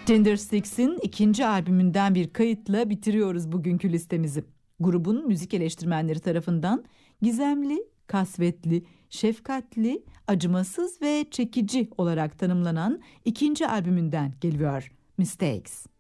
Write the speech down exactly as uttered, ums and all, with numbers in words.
Tindersticks'in ikinci albümünden bir kayıtla bitiriyoruz bugünkü listemizi. Grubun müzik eleştirmenleri tarafından gizemli, kasvetli, şefkatli, acımasız ve çekici olarak tanımlanan ikinci albümünden geliyor Mistakes.